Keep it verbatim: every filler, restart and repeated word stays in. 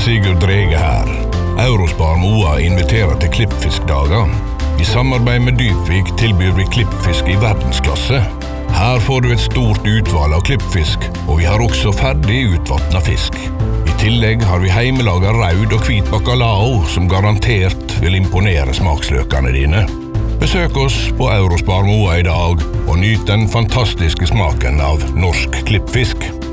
Sigurd Drege her. Eurospar Moa inviterer til klippfiskdager. I samarbeid med Dypvik tilbyr vi klippfisk i verdensklasse. Her får du et stort utvalg av klippfisk, og vi har også ferdig utvattnet fisk. I tillegg har vi heimelaget raud og hvit bacalao, som garantert vil imponere smaksløkene dine. Besøk oss på Eurospar Moa i dag, og nyt den fantastiske smaken av norsk klippfisk.